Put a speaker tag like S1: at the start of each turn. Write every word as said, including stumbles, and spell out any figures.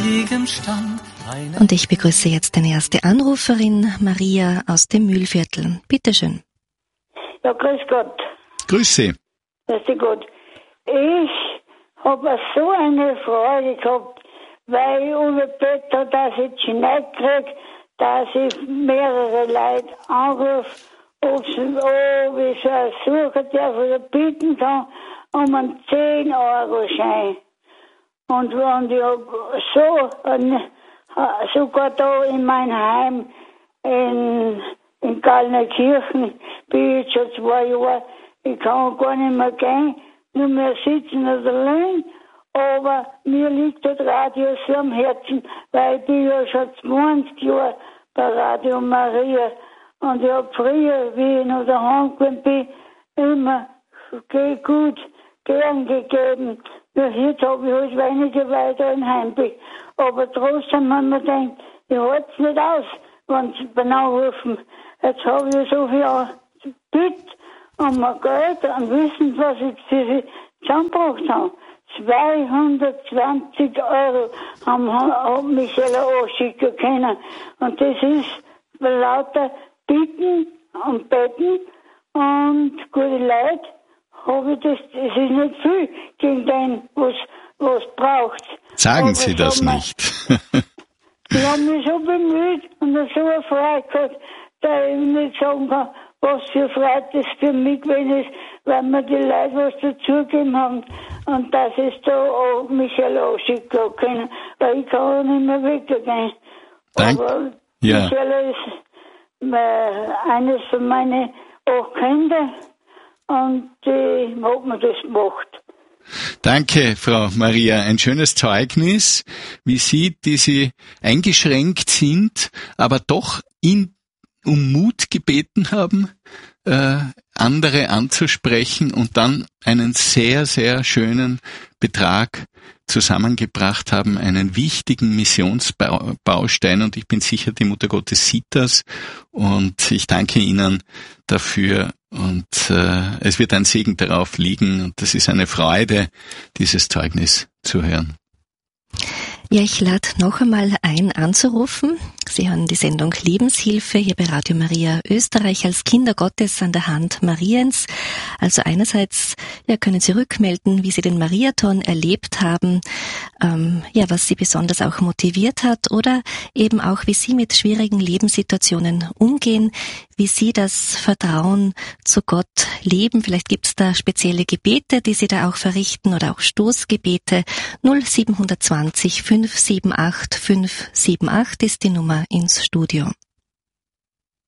S1: heiligem Stand.
S2: Und ich begrüße jetzt eine erste Anruferin, Maria aus dem Mühlviertel. Bitte schön.
S3: Ja, grüß Gott.
S4: Grüß Sie.
S3: Grüß Sie Gott. Ich habe so eine Freude gehabt, weil ich überbeten habe, dass ich die Schnee kriege, dass ich mehrere Leute anrufe, ob sie, ob ich so eine Suche darf oder bieten kann, um einen zehn Euro Schein. Und wenn ich so, sogar da in meinem Heim in, in Gallnerkirchen bin ich schon zwei Jahre, ich kann gar nicht mehr gehen, nur mehr sitzen oder liegen, aber mir liegt das Radio so am Herzen, weil ich bin ja schon zwanzig Jahre bei Radio Maria und ich habe früher, wie ich noch daheim gewesen bin, immer gut gern gegeben. Nur jetzt habe ich halt weniger weiter in Heim bin. Aber trotzdem haben wir gedacht, ich halte es nicht aus, wenn sie genau rufen. Jetzt habe ich so viel Bitte um mein Geld und wissen, was ich für sie zusammengebracht habe. zweihundertzwanzig Euro haben, haben mich selber anschicken können. Und das ist lauter Bitten und Betten und gute Leute. Habe ich das, es ist nicht viel gegen den, was, was braucht.
S4: Sagen
S3: Aber
S4: Sie das
S3: wir,
S4: nicht.
S3: Ich habe mich so bemüht und so eine Freude gehabt, dass ich nicht sagen kann, was für Freude das für mich gewesen ist, weil mir die Leute was dazugegeben haben und dass ich da auch Michael anschicken können, weil ich kann auch nicht mehr weggehen.
S4: Danke.
S3: Aber
S4: ja.
S3: Michael ist äh, eines von meinen acht Kindern. Und äh, hat man das gemacht.
S4: Danke, Frau Maria. Ein schönes Zeugnis, wie Sie, die Sie eingeschränkt sind, aber doch in, um Mut gebeten haben, äh, andere anzusprechen und dann einen sehr, sehr schönen Betrag zusammengebracht haben, einen wichtigen Missionsbaustein, und ich bin sicher, die Mutter Gottes sieht das und ich danke Ihnen dafür. Und äh, es wird ein Segen darauf liegen und das ist eine Freude, dieses Zeugnis zu hören.
S2: Ja, ich lade noch einmal ein, anzurufen. Sie hören die Sendung Lebenshilfe hier bei Radio Maria Österreich als Kinder Gottes an der Hand Mariens. Also einerseits ja, können Sie rückmelden, wie Sie den Mariathon erlebt haben, ähm, ja, was Sie besonders auch motiviert hat, oder eben auch, wie Sie mit schwierigen Lebenssituationen umgehen, wie Sie das Vertrauen zu Gott leben. Vielleicht gibt es da spezielle Gebete, die Sie da auch verrichten, oder auch Stoßgebete. null sieben zwei null fünf sieben acht fünf sieben acht ist die Nummer ins Studio.